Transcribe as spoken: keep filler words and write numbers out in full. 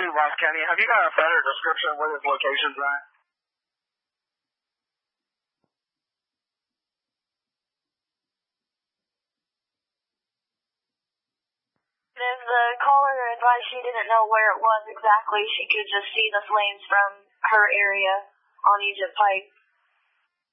to Ross County. Have you got a better description of where this location's at? If the caller advised she didn't know where it was exactly, she could just see the flames from her area on Egypt Pike.